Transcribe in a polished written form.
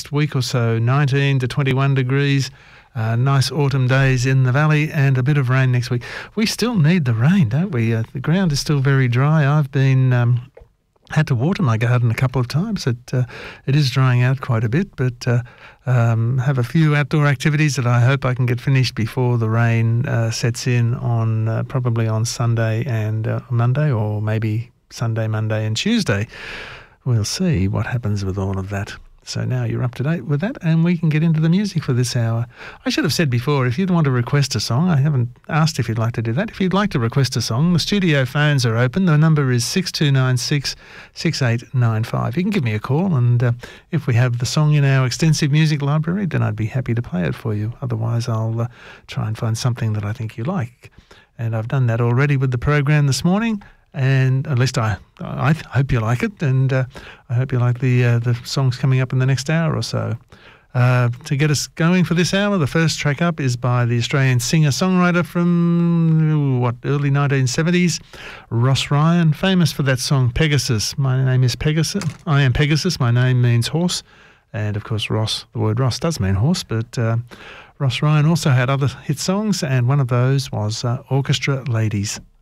next week or so, 19 to 21 degrees. Nice autumn days in the valley and a bit of rain next week. We still need the rain, don't we? The ground is still very dry. I've been had to water my garden a couple of times. It is drying out quite a bit, but have a few outdoor activities that I hope I can get finished before the rain sets in on probably on Sunday and Monday, or maybe Sunday, Monday and Tuesday. We'll see what happens with all of that. So now you're up to date with that, and we can get into the music for this hour. I should have said before, if you'd want to request a song, I haven't asked if you'd like to do that. If you'd like to request a song, the studio phones are open. The number is 6296 6895. You can give me a call, and if we have the song in our extensive music library, then I'd be happy to play it for you. Otherwise, I'll try and find something that I think you like. And I've done that already with the program this morning. And at least I hope you like it, and I hope you like the songs coming up in the next hour or so. To get us going for this hour, the first track up is by the Australian singer-songwriter from, early 1970s, Ross Ryan, famous for that song Pegasus. My name is Pegasus. I am Pegasus. My name means horse. And, of course, Ross, the word Ross does mean horse, but Ross Ryan also had other hit songs, and one of those was Orchestra Ladies.